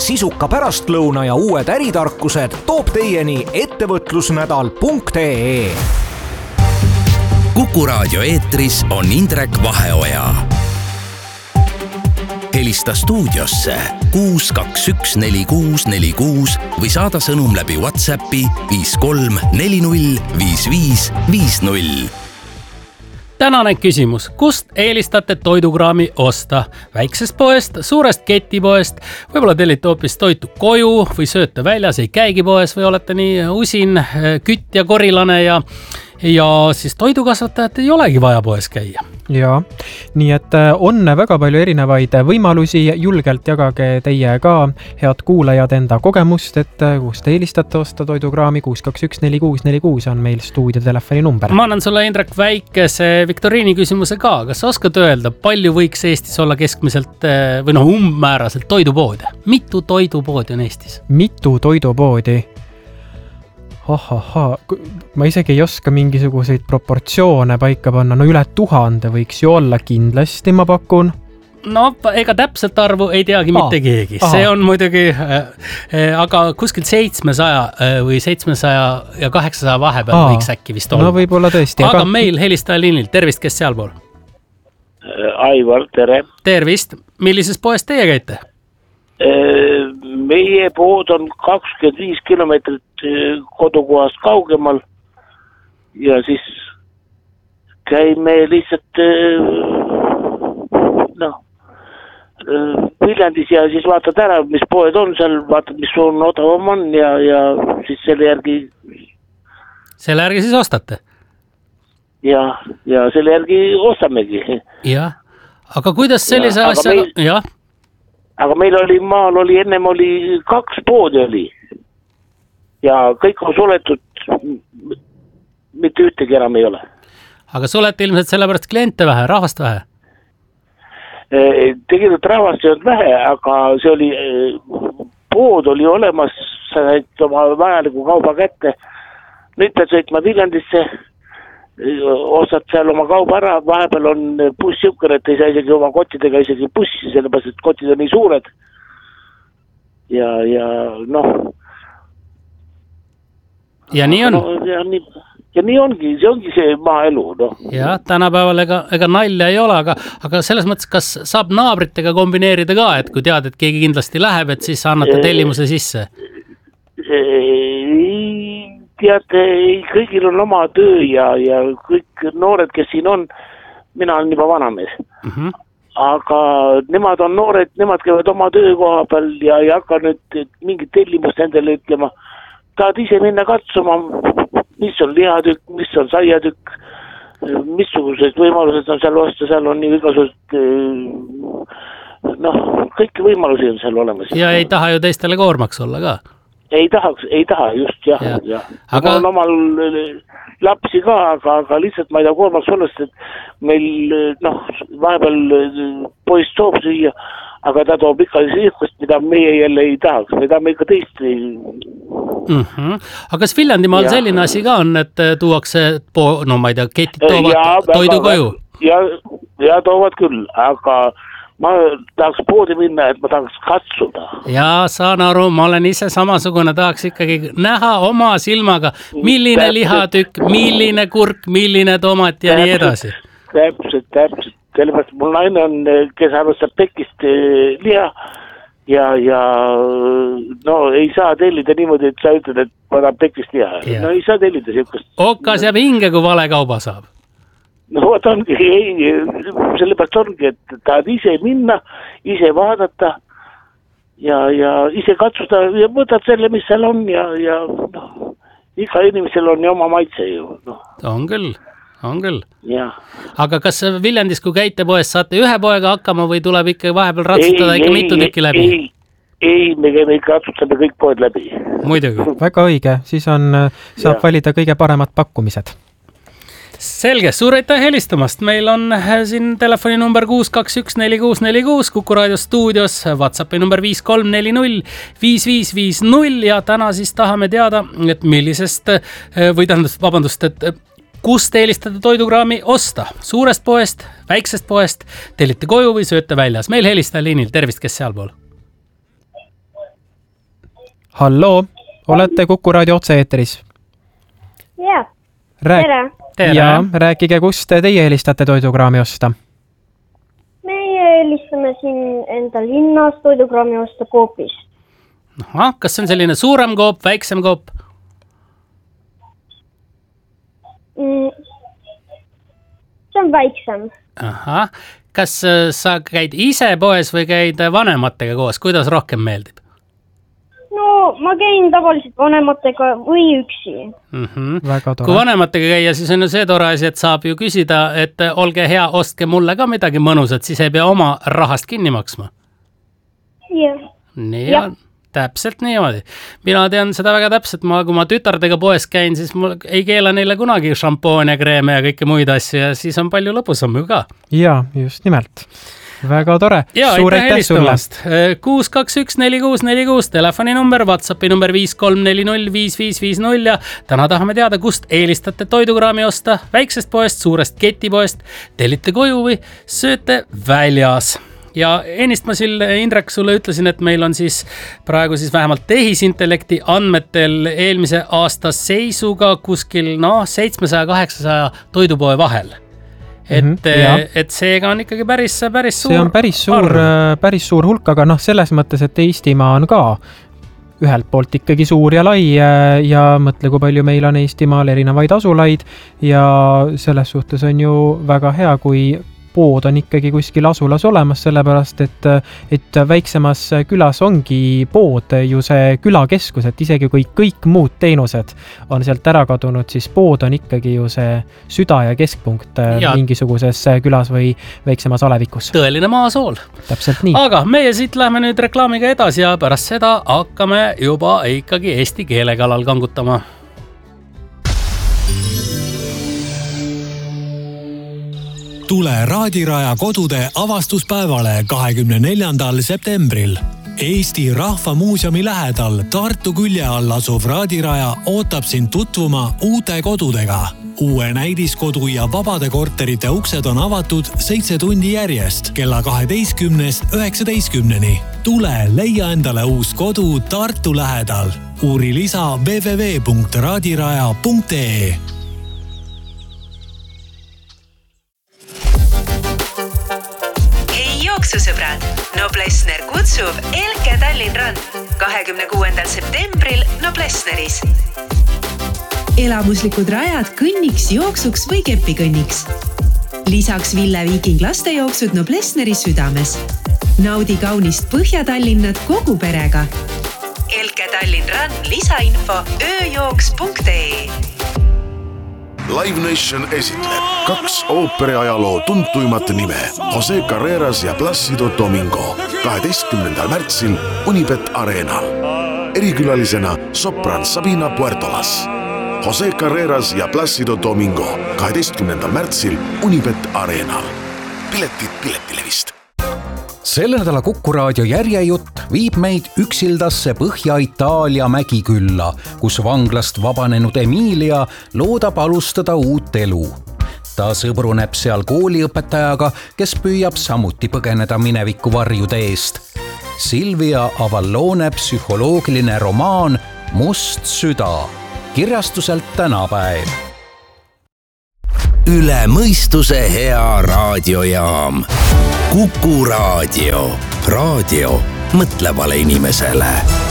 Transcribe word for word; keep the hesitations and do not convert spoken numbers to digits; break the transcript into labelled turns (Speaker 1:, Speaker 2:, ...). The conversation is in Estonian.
Speaker 1: sisuka pärastlõuna ja uued äritarkused toob teieni ettevõtlusnädal punkt ee.
Speaker 2: Kuku raadio eetris on Indrek Vaheoja. Helista stuudiosse kuus kaks üks neli kuus neli kuus või saada sõnum läbi WhatsAppi viis kolm neli null viis viis viis null.
Speaker 3: Tänane küsimus, kust eelistate toidukraami osta? Väiksest poest, suurest ketipoest, võib-olla tellite hoopis toitu koju või sööte väljas, ei käigi poes või olete nii usin, kütt ja korilane ja, ja siis toidukasvatajat ei olegi vaja poes käia.
Speaker 4: Ja, nii et on väga palju erinevaid võimalusi, julgelt jagage teie ka, head kuulajad, enda kogemust, et kust eelistate osta toidukraami, kuus kaks üks neli kuus neli kuus on meil stuudiotelefoni number.
Speaker 3: Ma annan sulle, Indrek, väikese viktoriini küsimuse ka. Kas sa oskad öelda, palju võiks Eestis olla keskmiselt või noh, umbmääraselt toidupoodi? Mitu toidupoodi on Eestis?
Speaker 4: Mitu toidupoodi? Ahaha, ma isegi ei oska mingisuguseid proportsioone paika panna, no üle tuhande võiks ju olla kindlasti, ma pakun.
Speaker 3: No, ega täpselt arvu ei teagi mitte Aa, keegi. Aha. See on muidugi, äh, aga kuskilt seitsmesaja või seitsmesaja ja kaheksasaja vahepeal Aa, võiks äkki vist olla.
Speaker 4: No võib-olla tõesti.
Speaker 3: Aga, aga meil helistaja liinil, tervist, kes sealpool?
Speaker 5: Aivar, tere.
Speaker 3: Tervist, millises poest teie käite?
Speaker 5: Meie pood on kakskümmend viis kilomeetrit kodukohast kaugemal ja siis käime lihtsalt noh, Viljandis ja siis vaatad ära, mis poed on seal, vaatad, mis on odavam on ja, ja siis selle järgi
Speaker 3: selle järgi siis ostate?
Speaker 5: Ja, ja selle järgi ostamegi.
Speaker 3: Ja, aga kuidas sellise
Speaker 5: ja,
Speaker 3: asjaga?
Speaker 5: Meil...
Speaker 3: Jah.
Speaker 5: Aga meil oli, maal oli, ennem oli kaks poodi oli ja kõik on suletud, mitte ühtegi enam ei ole.
Speaker 3: Aga suleti ilmselt sellepärast kliente vähe, rahvast vähe?
Speaker 5: Tegelikult rahvast ei olnud vähe, aga see oli, pood oli olemas, sa said oma vajaliku kauba kätte. Nüüd pead sõitma Viljandisse, ostad seal oma kauba ära, vahepeal on buss jõukar, et ei saa isegi oma kottidega isegi bussi, sellepärast, et kotid on nii suured. Ja, ja noh.
Speaker 3: Ja nii on.
Speaker 5: No, ja, nii, ja nii ongi, see ongi see maaelu. No.
Speaker 3: Ja, tänapäeval ega, ega nalja ei ole, aga, aga selles mõttes, kas saab naabritega kombineerida ka, et kui tead, et keegi kindlasti läheb, et siis annate tellimuse sisse?
Speaker 5: Ei. Tead, ei, kõigil on oma töö ja, ja kõik noored, kes siin on, mina olen juba vanamees. Mm-hmm. Aga nemad on noored, nemad käivad oma töökoha peal ja ei hakka nüüd mingit tellimust endale ütlema. Tahad ise minna katsuma, mis on lihatükk, mis on saiatükk, missugused võimalused on seal osta, seal on nii igasugused, noh, kõiki võimalusi on seal olemas.
Speaker 3: Ja ei taha ju teistele koormaks olla ka?
Speaker 5: Ei tahaks, ei taha, just, jah. Ja. Ja. Aga... Ma olen omal lapsi ka, aga, aga lihtsalt ma ei taha koormaks sellest, et meil, noh, vahepeal poist toob süüa, aga ta toob ikka siihkust, mida meie jälle ei tahaks. Me tahame ikka teist.
Speaker 3: Mm-hmm. Aga kas Viljandimaal ja. Selline asi ka on, et tuuakse, no ma ei tea, ketid toovad ja, toidu koju?
Speaker 5: Ja, ja toovad küll, aga... Ma tahaks poodi minna, et ma tahaks katsuda.
Speaker 3: Ja saan aru, ma olen ise samasugune, tahaks ikkagi näha oma silmaga, milline täpselt. Lihatükk, milline kurk, milline tomat ja täpselt, nii edasi.
Speaker 5: Täpselt, täpselt. Sellepärast mul naine on, kes arvestab pekist liha ja, ja no ei saa tellida niimoodi, et sa ütled, et ma tahan pekist liha. Ja. No ei saa tellida siukest.
Speaker 3: Okas jääb hinge, kui vale kauba saab.
Speaker 5: No vot ongi, ei, sellepärast ongi, et tahad ise minna, ise vaadata ja, ja ise katsuda ja võtad selle, mis seal on ja, ja no, iga inimesel on ju oma maitse ju. No.
Speaker 3: On küll, on küll.
Speaker 5: Ja.
Speaker 3: Aga kas Viljandis, kui käite poes, saate ühe poega hakkama või tuleb ikka vahepeal ratsutada ei, ikka mitu tükki läbi?
Speaker 5: Ei, ei, me käime ikka ratsutame kõik poed läbi.
Speaker 3: Muidugi.
Speaker 4: Väga õige, siis on, saab ja. Valida kõige paremad pakkumised.
Speaker 3: Selge, suur aitäh helistamast. Meil on siin telefoni number kuus kaks üks neli kuus neli kuus, Kuku raadio stuudios, WhatsAppi number viis kolm neli null viis viis viis null ja täna siis tahame teada, et millisest või tähendab, vabandust, et kust eelistate toidukraami osta? Suurest poest, väiksest poest, tellite koju või sööte väljas? Meil helistaja liinil, tervist, kes sealpool?
Speaker 4: halloo, olete Kuku raadio otse-eetris?
Speaker 6: Jaa,
Speaker 4: Rääk-
Speaker 6: tere.
Speaker 3: Tere.
Speaker 4: Ja rääkige, kust teie helistate toidukraami osta?
Speaker 6: Meie helistame siin enda linnas toidukraami osta Coopis.
Speaker 3: Aha, kas see on selline suurem koop, väiksem koop?
Speaker 6: Mm, see on väiksem.
Speaker 3: Aha, kas sa käid ise poes või käid vanematega koos, kuidas rohkem meeldib?
Speaker 6: No ma käin tavaliselt vanematega või üksi.
Speaker 3: Mm-hmm.
Speaker 4: Väga tore.
Speaker 3: Kui vanematega käia, siis on ju see tore asi, et saab ju küsida, et olge hea, ostke mulle ka midagi mõnusat, siis ei pea oma rahast kinni maksma.
Speaker 6: Jah.
Speaker 3: Nii
Speaker 6: Ja.
Speaker 3: on, täpselt niimoodi. Mina tean seda väga täpselt, ma, kui ma tütardega poes käin, siis mul ei keela neile kunagi šampoon ja kreeme ja kõike muid asju ja siis on palju lõbusam ju ka.
Speaker 4: Jaa, just nimelt. Väga tore.
Speaker 3: Ja,
Speaker 4: Suur
Speaker 3: aitäh
Speaker 4: aitäh sulle.
Speaker 3: helistamast. kuus kaks üks neli kuus neli kuus telefoni number, WhatsAppi number viis kolm neli null viis viis viis null ja täna tahame teada, kust eelistate toidukraami osta, väiksest poest, suurest ketipoest, tellite koju või sööte väljas. Ja ennist ma sil, Indrek, sulle ütlesin, et meil on siis praegu siis vähemalt tehisintellekti andmetel eelmise aasta seisuga kuskil no seitsmesaja kaheksasaja toidupoe vahel. Et,
Speaker 4: Mhm, jah.
Speaker 3: et seega on ikkagi päris, päris suur
Speaker 4: See on päris suur,
Speaker 3: arv.
Speaker 4: päris suur hulk, aga noh, selles mõttes, et Eestimaa on ka ühelt poolt ikkagi suur ja lai ja mõtle, kui palju meil on Eestimaal erinevaid asulaid ja selles suhtes on ju väga hea, kui pood on ikkagi kuskil asulas olemas, sellepärast et, et väiksemas külas ongi pood ju see külakeskus, et isegi kui kõik muud teenused on sealt ära kadunud, siis pood on ikkagi ju see süda ja keskpunkt
Speaker 3: Ja.
Speaker 4: mingisuguses külas või väiksemas alevikus.
Speaker 3: Tõeline maasool.
Speaker 4: Täpselt nii.
Speaker 3: Aga meie siit läheme nüüd reklaamiga edasi ja pärast seda hakkame juba ikkagi eesti keele kallal kangutama.
Speaker 7: Tule Raadiraja kodude avastuspäevale kahekümne neljandal septembril. Eesti Rahva Muuseumi lähedal Tartu külje all asuv Raadiraja ootab sind tutvuma uute kodudega. Uue näidiskodu ja vabade korterite uksed on avatud seitse tundi järjest kella kaheteistkümnest üheksateistkümneni. Tule leia endale uus kodu Tartu lähedal. Uuri lisa w w w punkt raadiraja punkt ee.
Speaker 8: Jooksusõbrad, Noblessner kutsub Elke Tallinn Run kahekümne kuuendal septembril Noblessneris. Elamuslikud rajad kõnniks, jooksuks või kepikõnniks. Lisaks Ville Viiking lastejooksud Noblessneri südames. Naudi kaunist Põhja-Tallinnat kogu perega. Elke Tallinn Run lisainfo ööjooks punkt ee.
Speaker 9: Live Nation esitleb kaks ooperiajaloo tuntuimat nime Jose Carreras ja Plácido Domingo kaheteistkümnendal märtsil Unibet Arenal. Erikülalisena sopran Sabina Puertolas. Jose Carreras ja Plácido Domingo kaheteistkümnendal märtsil Unibet Arenal. Piletid Piletilevist.
Speaker 1: Selle nädala Kuku raadio järjejutt viib meid üksildasse Põhja-Itaalia mägikülla, kus vanglast vabanenud Emilia loodab alustada uut elu. Ta sõbruneb seal kooliõpetajaga, kes püüab samuti põgeneda mineviku varjude eest. Silvia Avallone psühholoogiline romaan Must süda, kirjastuselt Tänapäev.
Speaker 2: Üle mõistuse hea raadiojaam. Kuku raadio. Raadio mõtlevale inimesele.